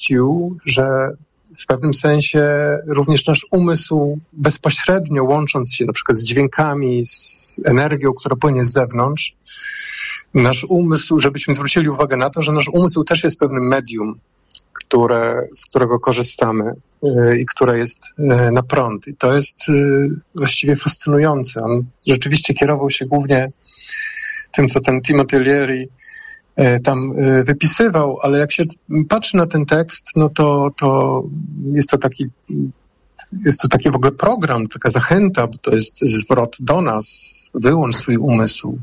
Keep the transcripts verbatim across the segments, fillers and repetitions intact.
dopuścił, że w pewnym sensie również nasz umysł bezpośrednio łącząc się na przykład z dźwiękami, z energią, która płynie z zewnątrz, nasz umysł, żebyśmy zwrócili uwagę na to, że nasz umysł też jest pewnym medium, które, z którego korzystamy yy, i które jest yy, na prąd. I to jest yy, właściwie fascynujące. On rzeczywiście kierował się głównie tym, co ten Timothy Leary yy, tam yy, wypisywał, ale jak się patrzy na ten tekst, no to, to jest to taki jest to taki w ogóle program, taka zachęta, bo to jest zwrot do nas. Wyłącz swój umysł.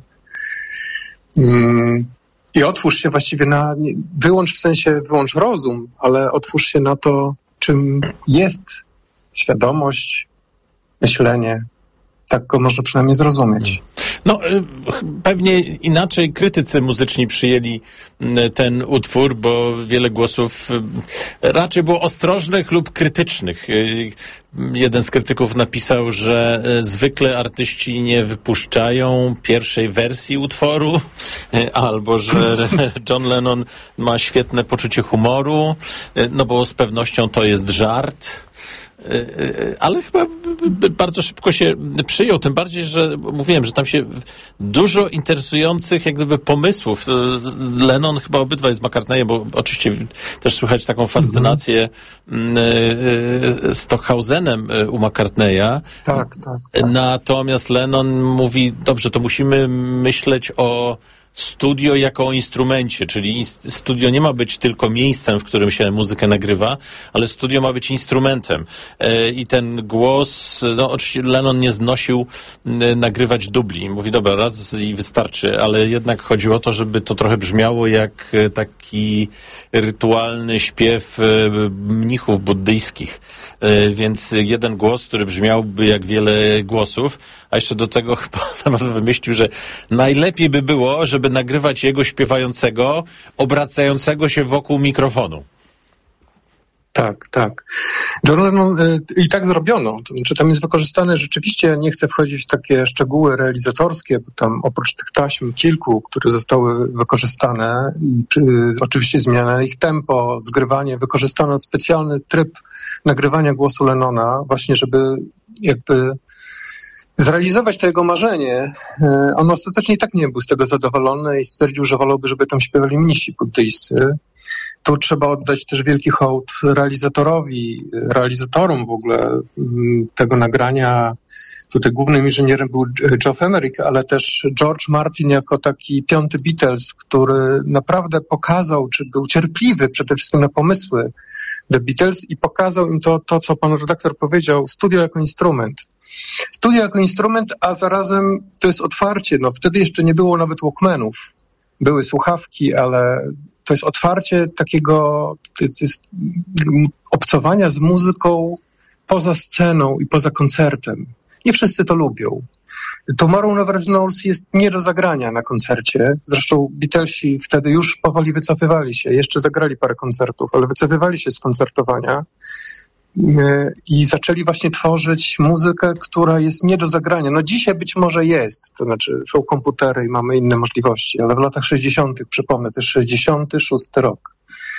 Yy. I otwórz się właściwie na, wyłącz w sensie, wyłącz rozum, ale otwórz się na to, czym jest świadomość, myślenie. Tak go można przynajmniej zrozumieć. No, pewnie inaczej krytycy muzyczni przyjęli ten utwór, bo wiele głosów raczej było ostrożnych lub krytycznych. Jeden z krytyków napisał, że zwykle artyści nie wypuszczają pierwszej wersji utworu, albo że John Lennon ma świetne poczucie humoru, no bo z pewnością to jest żart. Ale chyba bardzo szybko się przyjął, tym bardziej, że mówiłem, że tam się dużo interesujących jak gdyby pomysłów. Lennon chyba obydwaj z McCartneyem, bo oczywiście też słychać taką fascynację mm-hmm. Stockhausenem u McCartneya. Tak, tak, tak. Natomiast Lennon mówi, dobrze, to musimy myśleć o studio jako o instrumencie, czyli studio nie ma być tylko miejscem, w którym się muzykę nagrywa, ale studio ma być instrumentem. I ten głos, no oczywiście Lennon nie znosił nagrywać dubli. Mówi, dobra, raz i wystarczy, ale jednak chodziło o to, żeby to trochę brzmiało jak taki rytualny śpiew mnichów buddyjskich. Więc jeden głos, który brzmiałby jak wiele głosów, a jeszcze do tego chyba nawet wymyślił, że najlepiej by było, żeby nagrywać jego śpiewającego, obracającego się wokół mikrofonu. Tak, tak. John Lennon, y, i tak zrobiono. To znaczy, tam jest wykorzystane, rzeczywiście nie chcę wchodzić w takie szczegóły realizatorskie, bo tam oprócz tych taśm kilku, które zostały wykorzystane, y, y, oczywiście zmiana ich tempo, zgrywanie, wykorzystano specjalny tryb nagrywania głosu Lennona, właśnie żeby jakby zrealizować to jego marzenie. On ostatecznie i tak nie był z tego zadowolony i stwierdził, że wolałby, żeby tam śpiewali mnisi buddyjscy. Tu trzeba oddać też wielki hołd realizatorowi, realizatorom w ogóle tego nagrania. Tutaj głównym inżynierem był Geoff Emerick, ale też George Martin jako taki piąty Beatles, który naprawdę pokazał, czy był cierpliwy przede wszystkim na pomysły The Beatles i pokazał im to, to co pan redaktor powiedział, studio jako instrument. Studio jako instrument, a zarazem to jest otwarcie. No, wtedy jeszcze nie było nawet Walkmanów. Były słuchawki, ale to jest otwarcie takiego to jest obcowania z muzyką poza sceną i poza koncertem. Nie wszyscy to lubią. Tomorrow Never Knows jest nie do zagrania na koncercie. Zresztą Beatlesi wtedy już powoli wycofywali się. Jeszcze zagrali parę koncertów, ale wycofywali się z koncertowania. I zaczęli właśnie tworzyć muzykę, która jest nie do zagrania. No dzisiaj być może jest, to znaczy są komputery i mamy inne możliwości, ale w latach sześćdziesiątych, przypomnę, to jest sześćdziesiąty szósty rok.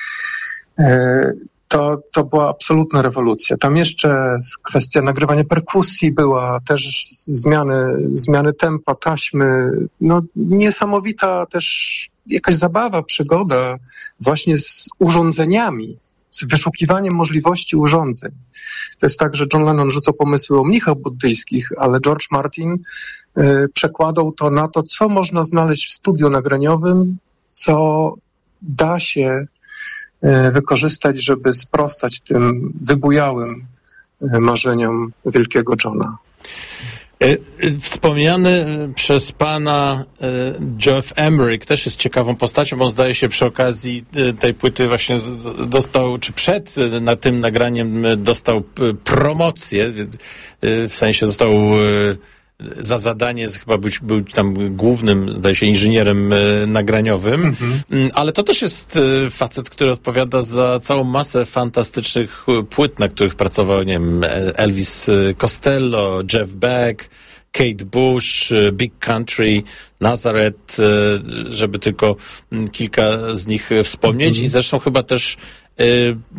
To, to była absolutna rewolucja. Tam jeszcze kwestia nagrywania perkusji była, też zmiany, zmiany tempa, taśmy, no niesamowita też jakaś zabawa, przygoda właśnie z urządzeniami, z wyszukiwaniem możliwości urządzeń. To jest tak, że John Lennon rzucał pomysły o mnichach buddyjskich, ale George Martin y, przekładał to na to, co można znaleźć w studiu nagraniowym, co da się y, wykorzystać, żeby sprostać tym wybujałym y, marzeniom wielkiego Johna. Wspomniany przez pana Geoff Emerick też jest ciekawą postacią, bo on zdaje się przy okazji tej płyty właśnie dostał, czy przed na tym nagraniem dostał promocję, w sensie został za zadanie, chyba był, był tam głównym, zdaje się, inżynierem nagraniowym, mm-hmm. ale to też jest facet, który odpowiada za całą masę fantastycznych płyt, na których pracował, nie wiem, Elvis Costello, Jeff Beck, Kate Bush, Big Country, Nazareth, żeby tylko kilka z nich wspomnieć. Mm-hmm. I zresztą chyba też